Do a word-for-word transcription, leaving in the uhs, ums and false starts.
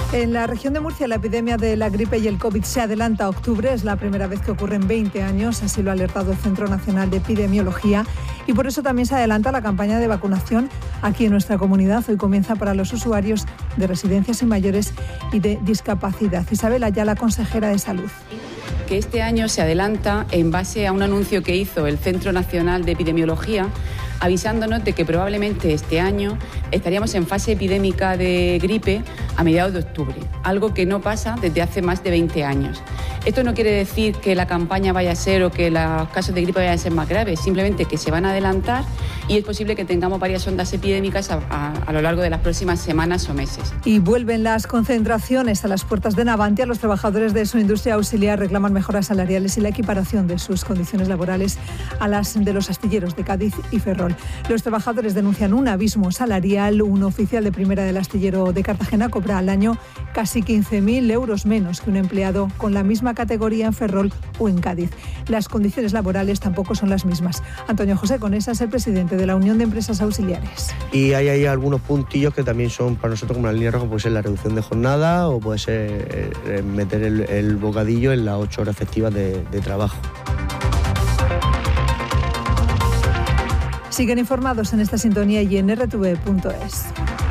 En la región de Murcia, la epidemia de la gripe y el COVID se adelanta a octubre. Es la primera vez que ocurre en veinte años, así lo ha alertado el Centro Nacional de Epidemiología. Y por eso también se adelanta la campaña de vacunación aquí en nuestra comunidad. Hoy comienza para los usuarios de residencias y mayores y de discapacidad. Isabel Ayala, consejera de Salud. Que este año se adelanta en base a un anuncio que hizo el Centro Nacional de Epidemiología, avisándonos de que probablemente este año estaríamos en fase epidémica de gripe a mediados de octubre, algo que no pasa desde hace más de veinte años. Esto no quiere decir que la campaña vaya a ser o que los casos de gripe vayan a ser más graves, simplemente que se van a adelantar y es posible que tengamos varias ondas epidémicas a, a, a lo largo de las próximas semanas o meses. Y vuelven las concentraciones a las puertas de Navantia. Los trabajadores de su industria auxiliar reclaman mejoras salariales y la equiparación de sus condiciones laborales a las de los astilleros de Cádiz y Ferrol. Los trabajadores denuncian un abismo salarial. Un oficial de primera del astillero de Cartagena cobra al año casi quince mil euros menos que un empleado con la misma categoría en Ferrol o en Cádiz. Las condiciones laborales tampoco son las mismas. Antonio José Conesa es el presidente de la Unión de Empresas Auxiliares. Y hay ahí algunos puntillos que también son para nosotros como la línea roja, puede ser la reducción de jornada o puede ser eh, meter el, el bocadillo en las ocho horas efectivas de, de trabajo. Siguen informados en esta sintonía y en erre te ve punto es.